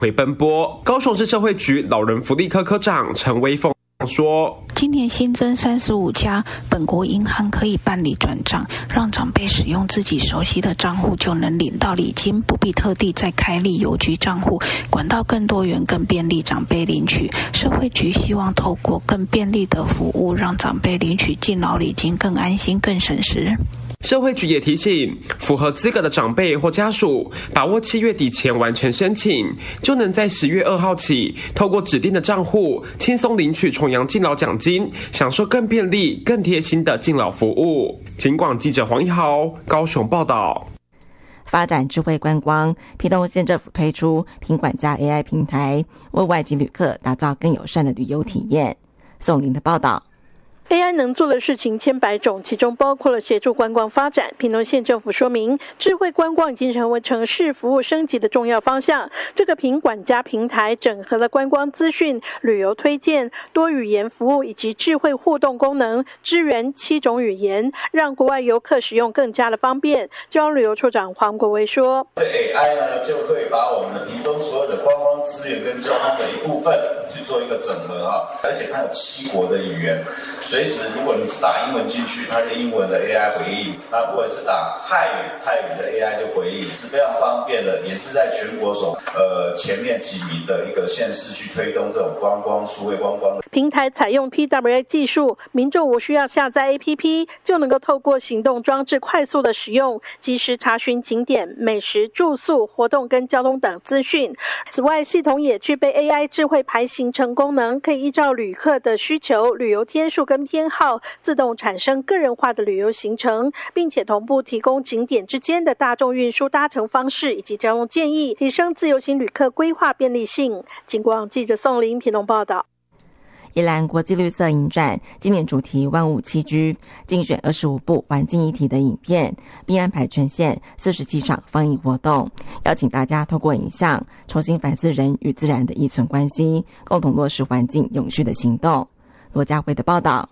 回奔波。高雄市社会局老人福利科科长陈威凤说， 今年新增35家本国银行可以办理转账，让长辈使用自己熟悉的账户就能领到礼金，不必特地再开立邮局账户，管道更多元更便利长辈领取。社会局希望透过更便利的服务，让长辈领取敬老礼金更安心更省时。 社会局也提醒，符合资格的长辈或家属，把握7月底前完成申请，就能在10月2号起，透过指定的账户，轻松领取重阳敬老奖金，享受更便利、更贴心的敬老服务。警广记者黄一豪高雄报道。 发展智慧观光，屏东县政府推出品管家 AI 平台，为外籍旅客打造更友善的旅游体验。宋林的报道。 AI 能做的事情千百种，其中包括了协助观光发展。屏东县政府说明，智慧观光已经成为城市服务升级的重要方向。这个品管家平台整合了观光资讯、旅游推荐、多语言服务以及智慧互动功能，支援7种语言，让国外游客使用更加的方便。交通旅游处长黄国维说， 这 AI 呢就会把我们的屏东所有的观光资源跟交通的一部分去做一个整合而且它有7国的语言。随时，如果你是打英文进去，它就英文的 AI 回应；那如果是打泰语的 AI 就回应，是非常方便的，也是在全国前面几名的一个县市去推动这种观光数位观光。 平台采用 PWA 技术，民众无需要下载 APP， 就能够透过行动装置快速的使用，及时查询景点、美食、住宿、活动跟交通等资讯。此外，系统也具备 AI 智慧排行程功能，可以依照旅客的需求、旅游天数跟偏好，自动产生个人化的旅游行程，并且同步提供景点之间的大众运输搭乘方式以及交通建议，提升自由行旅客规划便利性。警广记者宋林屏东报道。 宜兰国际绿色影展今年主题万物栖居，竞选25部环境议题的影片，并安排全县47场放映活动，邀请大家透过影像重新反思人与自然的依存关系，共同落实环境永续的行动。罗家辉的报道。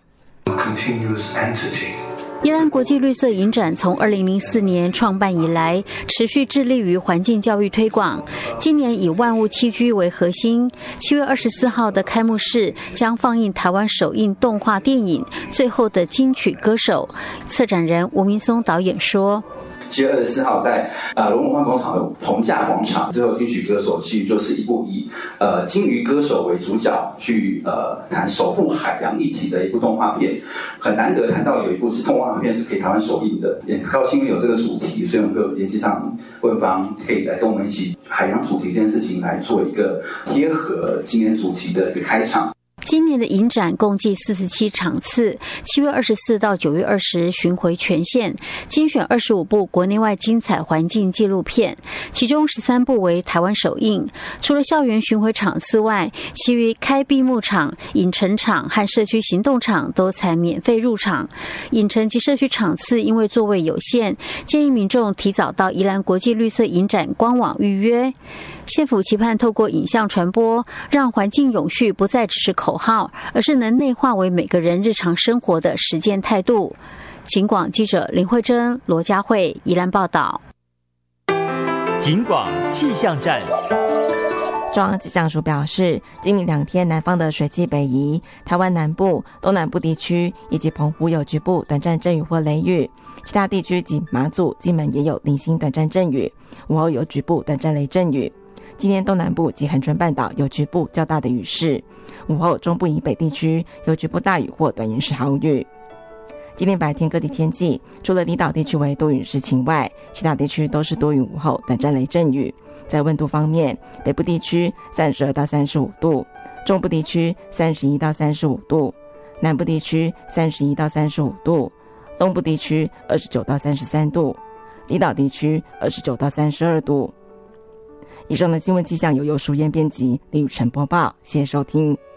宜兰国际绿色影展从2004年创办以来，持续致力于环境教育推广。今年以万物栖居为核心，7月24号的开幕式将放映台湾首映动画电影《最后的金曲歌手》。策展人吴明松导演说 7月24号在龙文化广场的同价广场，最后金曲歌手其实就是一部以鲸鱼歌手为主角去谈守护海洋议题的一部动画片。很难得谈到有一部是动画片是可以台湾首映的，也很高兴有这个主题，所以我们就联系上卫方可以来跟我们一起海洋主题这件事情来做一个贴合今年主题的一个开场。 今年的影展共计47场次，7月24到9月20巡回全县，精选25部国内外精彩环境纪录片，其中13部为台湾首映。除了校园巡回场次外，其余开闭幕场、影城场和社区行动场都采免费入场。影城及社区场次因为座位有限，建议民众提早到宜兰国际绿色影展官网预约。县府期盼透过影像传播，让环境永续不再只是口号，而是能内化为每个人日常生活的实践态度。警广记者林慧珍、罗佳慧宜兰报道。 警广气象站。 中央气象署表示，今明2天南方的水汽北移，台湾南部、东南部地区以及澎湖有局部短暂阵雨或雷雨，其他地区及马祖、金门也有零星短暂阵雨，午后有局部短暂雷阵雨。今天东南部及恒春半岛有局部较大的雨势，午后中部以北地区有局部大雨或短延时豪雨。今天白天各地天气，除了离岛地区为多云时晴外，其他地区都是多云午后短暂雷阵雨。在温度方面，北部地区32到35度，中部地区31到35度，南部地区31到35度，东部地区29到33度，离岛地区29到32度。以上的新闻气象由淑燕编辑，李宇晨播报，谢谢收听。